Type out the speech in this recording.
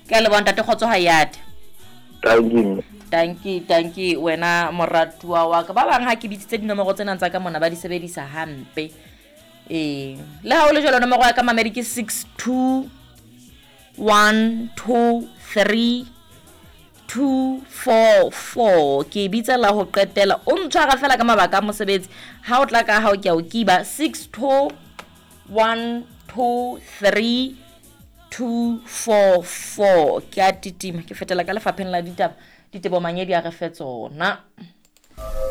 ke le bona tate khotso hayat Thank you. thank you wena moratua wa ka ba bang ha ke bitsitse dinomoro tsena tsa ka mona ba di sebedisa hampe le ha o le jalo nomoro ya ka mamedi ke 62123 ke bitsa la ho qetela o ntshwara fela ka mabaka a mosebetsi ha o tla ka ha o ke o kiba 62123 ke a titima ke fetela ka lefapheng la ditaba ditebo manyedi a re fe tsona